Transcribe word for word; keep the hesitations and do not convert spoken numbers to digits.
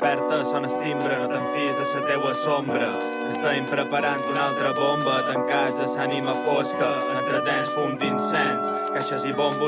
desperta, sona el timbre, no te'n fies de la teua sombra. Estem preparant una altra bomba, tancats a l'ànima fosca, entre dents fum d'incens, caixes i bombos